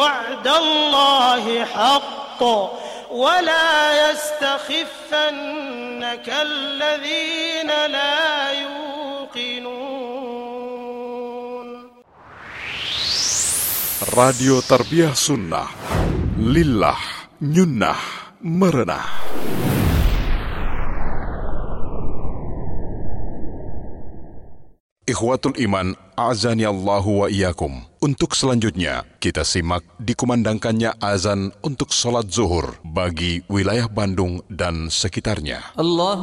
وعد الله حق ولا يستخفنك الذين لا يوقنون. Radio Tarbiyah Sunnah, Lillah, Nyunnah, Merenah. Ikhwatul Iman, azani Allahu wa iyyakum. Untuk selanjutnya, kita simak dikumandangkannya azan untuk sholat zuhur bagi wilayah Bandung dan sekitarnya.